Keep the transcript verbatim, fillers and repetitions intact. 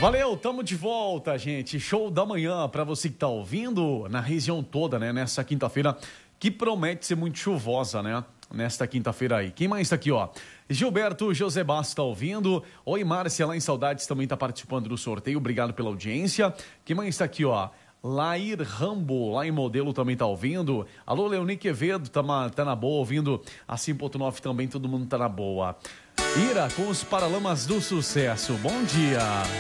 Valeu, tamo de volta, gente. Show da manhã pra você que tá ouvindo na região toda, né? Nessa quinta-feira que promete ser muito chuvosa, né? Nesta quinta-feira aí. Quem mais tá aqui, ó? Gilberto José Bastos tá ouvindo. Oi, Márcia, lá em Saudades também tá participando do sorteio. Obrigado pela audiência. Quem mais tá aqui, ó? Lair Rambo, lá em Modelo, também tá ouvindo. Alô, Leoni Quevedo, tá, tá na boa, ouvindo a cem ponto nove também, todo mundo tá na boa. Ira com os Paralamas do Sucesso. Bom dia.